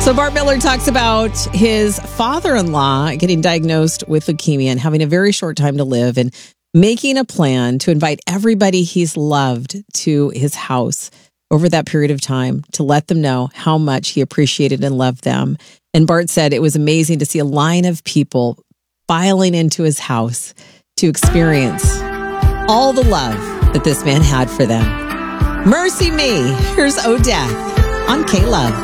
So Bart Miller talks about his father-in-law getting diagnosed with leukemia and having a very short time to live and making a plan to invite everybody he's loved to his house over that period of time to let them know how much he appreciated and loved them. And Bart said it was amazing to see a line of people filing into his house to experience all the love that this man had for them. Mercy Me. Here's Odette on K-Love.